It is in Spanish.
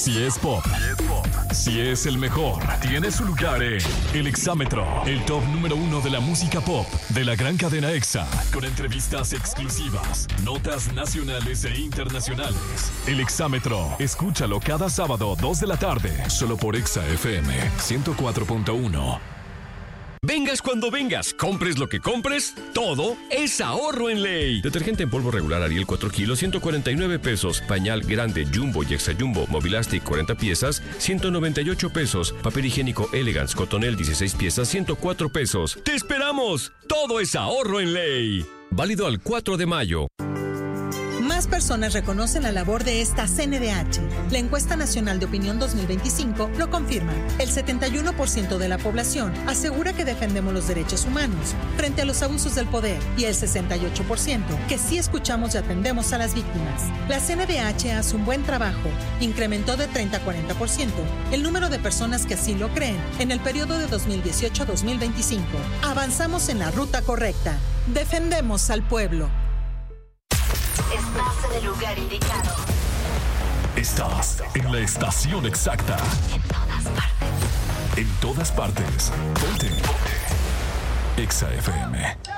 Si es pop, si es el mejor, tiene su lugar en El Exámetro, el top número 1 de la música pop de la gran cadena EXA, con entrevistas exclusivas, notas nacionales e internacionales. El Exámetro, escúchalo cada sábado 2 de la tarde, solo por EXA FM 104.1. Vengas cuando vengas, compres lo que compres, todo es ahorro en ley. Detergente en polvo regular Ariel 4 kilos, 149 pesos. Pañal grande Jumbo y Extra Jumbo Movilastic 40 piezas, 198 pesos. Papel higiénico Elegance Cotonel 16 piezas, 104 pesos. ¡Te esperamos! Todo es ahorro en ley. Válido al 4 de mayo. Más personas reconocen la labor de esta CNDH. La encuesta nacional de opinión 2025 lo confirma. El 71% de la población asegura que defendemos los derechos humanos frente a los abusos del poder y el 68% que sí escuchamos y atendemos a las víctimas. La CNDH hace un buen trabajo. Incrementó de 30 a 40% el número de personas que así lo creen en el periodo de 2018 a 2025. Avanzamos en la ruta correcta. Defendemos al pueblo. Estás en el lugar indicado. Estás en la estación exacta. En todas partes. En todas partes. Ponte. EXA FM.